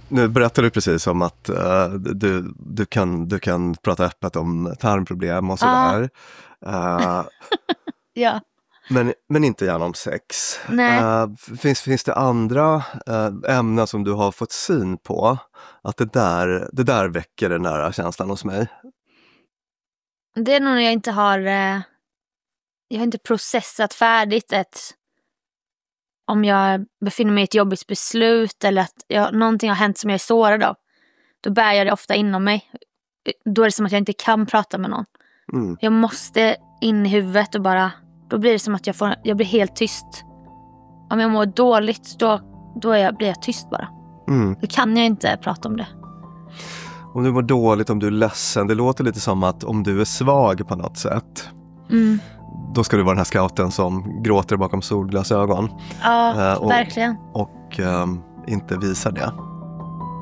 Nu berättar du precis om att du kan prata öppet om tarmproblem och sådär. Ja. Men inte gärna om sex. Nej. Finns det andra ämnen som du har fått syn på? Att det där väcker den nära känslan hos mig. Det är nog när jag inte har processat färdigt om jag befinner mig i ett jobbigt beslut eller att någonting har hänt som jag är sårad av. Då bär jag det ofta inom mig. Då är det som att jag inte kan prata med någon. Jag måste in i huvudet och bara... Då blir det som att jag blir helt tyst. Om jag mår dåligt, då blir jag tyst bara. Då kan jag inte prata om det. Om du mår dåligt, om du är ledsen. Det låter lite som att om du är svag på något sätt. Då ska du vara den här scouten som gråter bakom solglasögon. Ja, verkligen. Och inte visar det.